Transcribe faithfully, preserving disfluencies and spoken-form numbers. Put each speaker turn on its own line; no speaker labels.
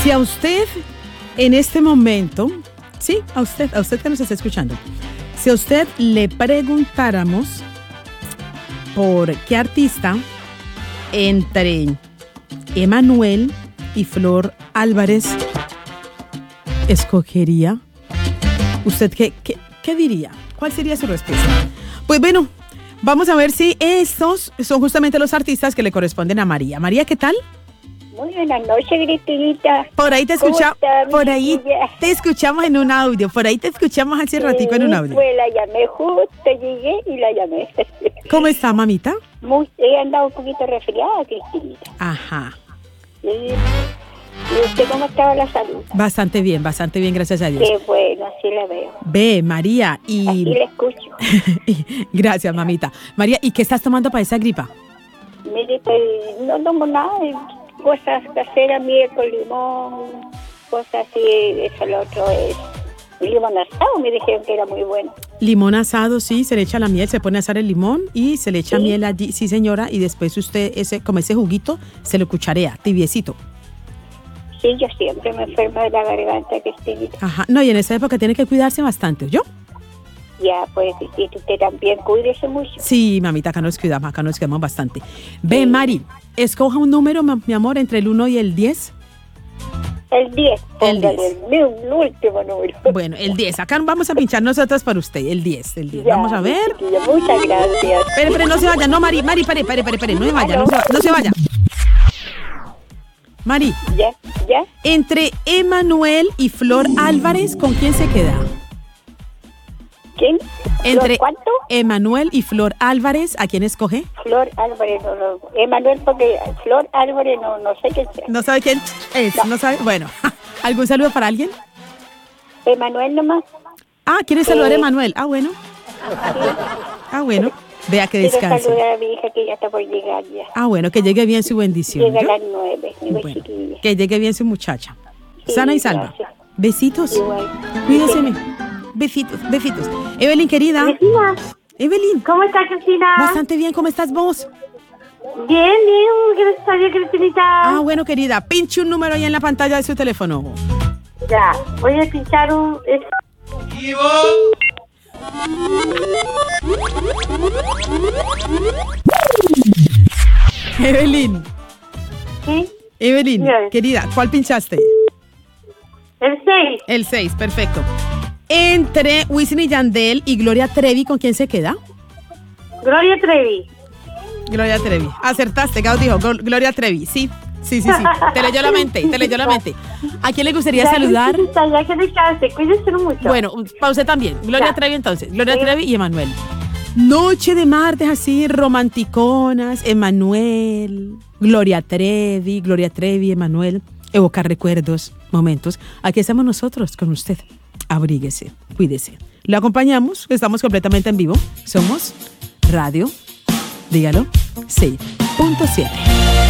Si a usted en este momento, sí, a usted, a usted que nos está escuchando, si a usted le preguntáramos por qué artista entre Emmanuel y Flor Álvarez escogería, ¿usted qué, qué, qué diría? ¿Cuál sería su respuesta? Pues bueno, vamos a ver si estos son justamente los artistas que le corresponden a María. María, ¿qué tal?
Muy buenas noches, Cristinita.
Por ahí te escuchamos, por ahí
chiquilla?
te escuchamos en un audio, por ahí te escuchamos hace ratico en un audio.
Pues la llamé justo, llegué y la llamé.
¿Cómo está, mamita?
Muy, he andado un poquito resfriada, Cristinita.
Ajá.
¿Y, ¿Y usted cómo estaba la salud?
Bastante bien, bastante bien, gracias a Dios.
Qué bueno, así la veo.
Ve, María, y...
Así la escucho.
Gracias, mamita. María, ¿y qué estás tomando para esa gripa?
Mire, pues no tomo nada, cosas caseras, miel con limón, cosas así, eso lo otro es limón asado, me dijeron que era muy bueno.
Limón asado, sí, se le echa la miel, se pone a asar el limón y se le echa
¿Sí?
miel allí, sí señora, y después usted, ese, como ese juguito, se lo cucharea, tibiecito.
Sí, yo siempre me enfermo de la garganta, Cristinita.
Ajá, no, y en esa época tiene que cuidarse bastante, ¿yo?
Ya, pues, y usted también cuídese mucho.
Sí, mamita, acá nos cuidamos, acá nos cuidamos bastante. Ve,
Sí.
Mari, escoja un número, ma- mi amor, entre el uno y el diez.
El diez,
El
póngale
diez.
el, el último número.
Bueno, el diez, acá vamos a pinchar nosotros para usted, el diez, el diez.
Ya,
Vamos a ver.
chiquilla, muchas gracias.
Espere, espere, no se vaya, no, Mari, Mari, pare, pare, pare, pare, no se vaya, no se, va- no se vaya. Mari,
Ya, ya.
entre Emmanuel y Flor Álvarez, ¿con quién se queda?
¿Quién?
Entre
¿Flor cuánto?
Emmanuel y Flor Álvarez, ¿a quién escoge?
Flor Álvarez, no, no. Emanuel, porque Flor Álvarez no, no sé quién sea.
¿No sabe quién es?
No.
¿No sabe? Bueno, ¿algún saludo para alguien?
Emanuel nomás.
Ah, ¿quiere saludar a
Sí.
Emmanuel? Ah, bueno. Ah, bueno. Vea que
Quiero
descanse.
saludar a mi hija que ya está por llegar ya.
Ah, bueno, que llegue bien su bendición.
Llega a
¿yo?
las nueve, mi
Bueno,
chiquilla.
que llegue bien su muchacha.
Sí,
Sana y salva.
gracias.
Besitos.
Igual.
Cuídese.
Sí.
mi- Besitos, besitos. Evelyn, querida.
Cristina,
Evelyn.
¿cómo estás, Cristina?
Bastante bien, ¿cómo estás vos?
Bien, bien, gracias a Dios, Cristinita.
Ah, bueno, querida, pinche un número ahí en la pantalla de su teléfono.
Ya, voy a pinchar un... es-
Evelyn,
¿Sí?
Evelyn,
Bien.
querida, ¿cuál pinchaste?
El seis.
El seis, perfecto. Entre Wisin y Yandel y Gloria Trevi, ¿con quién se queda?
Gloria Trevi.
Gloria Trevi. Acertaste, Gau dijo, Gol- Gloria Trevi, sí. Sí, sí, sí. Te leyó la mente, te leyó la mente. ¿A quién le gustaría
Ya,
saludar?
Cristinita, ya que descanse, cuídese mucho.
Bueno, para usted también. Gloria
Ya.
Trevi entonces. Gloria
Sí.
Trevi y Emanuel. Noche de martes así, romanticonas, Emanuel, Gloria Trevi, Gloria Trevi, Emanuel. Evocar recuerdos, momentos. Aquí estamos nosotros con usted. Abríguese, cuídese. Lo acompañamos, estamos completamente en vivo. Somos Radio, dígalo, seis punto siete.